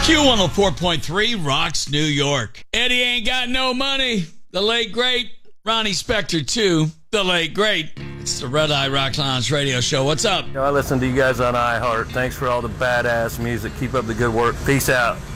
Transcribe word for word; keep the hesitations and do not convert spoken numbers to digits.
Q one oh four point three rocks New York. Eddie ain't got no money. The late, great Ronnie Spector, too. The late, great. It's the Red Eye Rock Lounge radio show. What's up? I listen to you guys on iHeart. Thanks for all the badass music. Keep up the good work. Peace out.